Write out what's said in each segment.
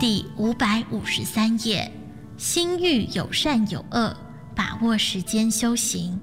第553页，心欲有善有恶，把握时间修行。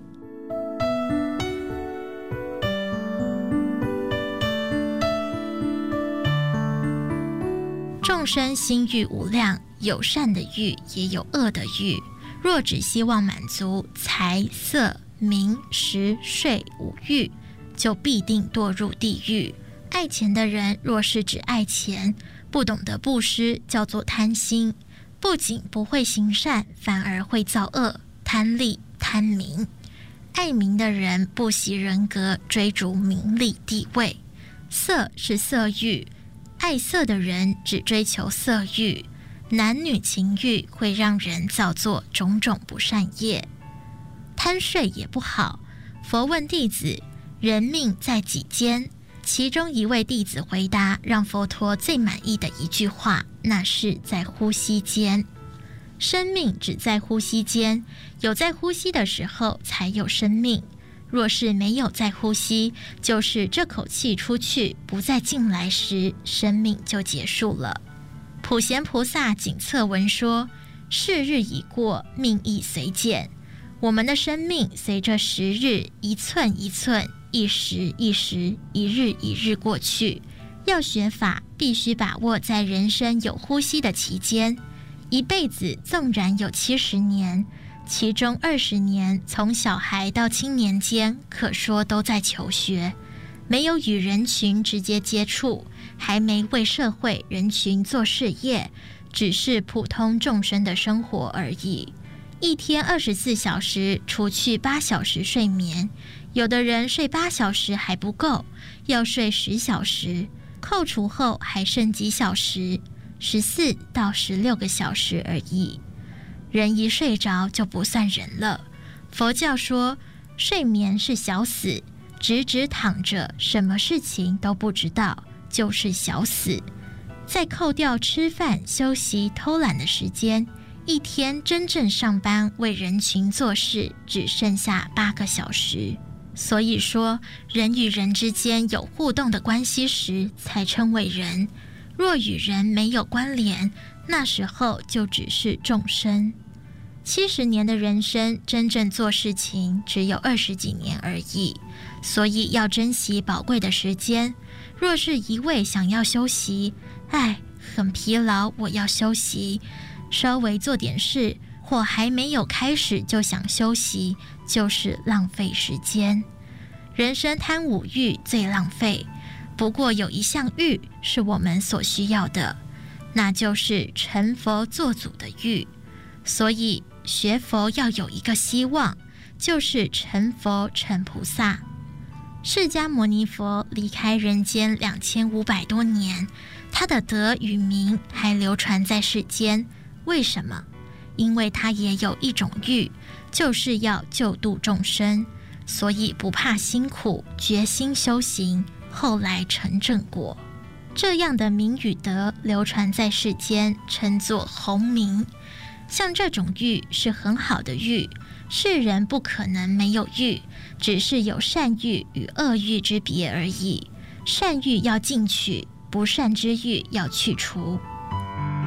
众生心欲无量，有善的欲，也有恶的欲。若只希望满足财色名食睡五欲，就必定堕入地狱。爱钱的人若是只爱钱，不懂得布施，叫做贪心，不仅不会行善，反而会造恶，贪利贪名。爱名的人不惜人格，追逐名利地位。色是色欲，爱色的人只追求色欲，男女情欲会让人造作种种不善业。贪睡也不好。佛问弟子，人命在几间？其中一位弟子回答让佛陀最满意的一句话，那是在呼吸间。生命只在呼吸间，有在呼吸的时候才有生命。若是没有在呼吸，就是这口气出去不再进来时，生命就结束了。普贤菩萨谨测闻说，世日已过，命亦随减。我们的生命随着时日一寸一寸，一时一时，一日一日过去。要学法，必须把握在人生有呼吸的期间。一辈子纵然有70年，其中20年从小孩到青年间，可说都在求学，没有与人群直接接触，还没为社会人群做事业，只是普通众生的生活而已。一天24小时，除去8小时睡眠，有的人睡8小时还不够，要睡10小时，扣除后还剩几小时，14到16个小时而已。人一睡着就不算人了。佛教说，睡眠是小死，只躺着，什么事情都不知道，就是小死。再扣掉吃饭、休息、偷懒的时间，一天真正上班为人群做事，只剩下8个小时。所以说，人与人之间有互动的关系时，才称为人。若与人没有关联，那时候就只是众生。70年的人生，真正做事情只有20几年而已，所以要珍惜宝贵的时间。若是一味想要休息，很疲劳，我要休息，稍微做点事，或还没有开始就想休息，就是浪费时间。人生贪五欲最浪费，不过有一项欲是我们所需要的，那就是成佛作祖的欲。所以学佛要有一个希望，就是成佛成菩萨。释迦牟尼佛离开人间2500多年，他的德与名还流传在世间。为什么？因为他也有一种欲，就是要救度众生，所以不怕辛苦，决心修行，后来成正果。这样的名与德流传在世间，称作洪名。像这种欲是很好的欲，世人不可能没有欲，只是有善欲与恶欲之别而已。善欲要进取，不善之欲要去除。